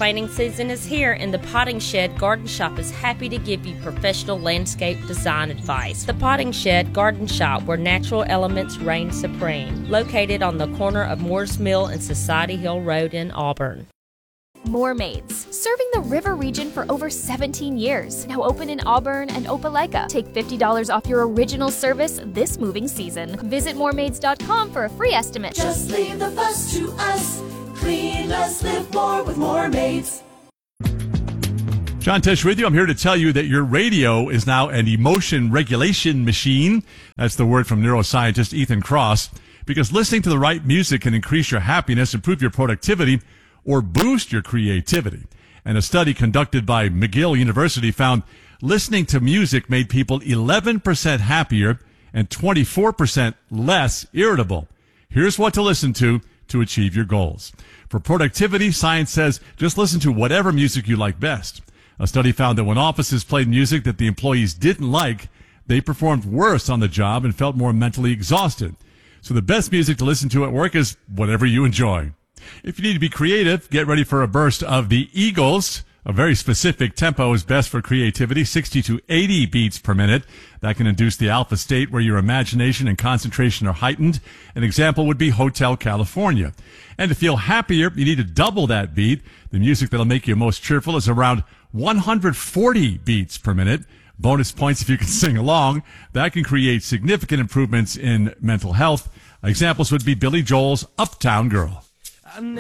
planting season is here, and the Potting Shed Garden Shop is happy to give you professional landscape design advice. The Potting Shed Garden Shop, where natural elements reign supreme, located on the corner of Moores Mill and Society Hill Road in Auburn. Moormaids, serving the river region for over 17 years. Now open in Auburn and Opelika. Take $50 off your original service this moving season. Visit moormaids.com for a free estimate. Just leave the fuss to us. Clean less, live more with Moormaids. John Tesh with you. I'm here to tell you that your radio is now an emotion regulation machine. That's the word from neuroscientist Ethan Kross. Because listening to the right music can increase your happiness, improve your productivity, or boost your creativity. And a study conducted by McGill University found listening to music made people 11% happier and 24% less irritable. Here's what to listen to achieve your goals. For productivity, science says just listen to whatever music you like best. A study found that when offices played music that the employees didn't like, they performed worse on the job and felt more mentally exhausted. So the best music to listen to at work is whatever you enjoy. If you need to be creative, get ready for a burst of the Eagles. A very specific tempo is best for creativity, 60 to 80 beats per minute. That can induce the alpha state where your imagination and concentration are heightened. An example would be Hotel California. And to feel happier, you need to double that beat. The music that'll make you most cheerful is around 140 beats per minute. Bonus points if you can sing along. That can create significant improvements in mental health. Examples would be Billy Joel's Uptown Girl.